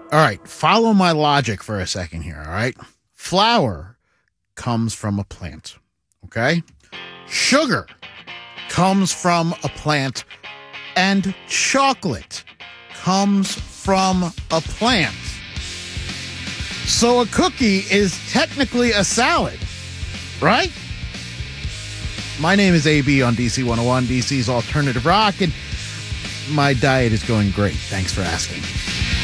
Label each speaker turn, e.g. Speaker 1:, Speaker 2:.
Speaker 1: All right, follow my logic for a second here, all right? Flour comes from a plant, okay? Sugar comes from a plant, and chocolate comes from a plant. So a cookie is technically a salad, right? My name is AB on DC 101, DC's Alternative Rock, and my diet is going great. Thanks for asking.